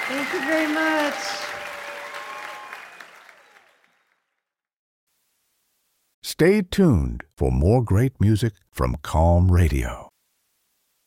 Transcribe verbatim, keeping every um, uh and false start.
Thank you very much. Stay tuned for more great music from Calm Radio.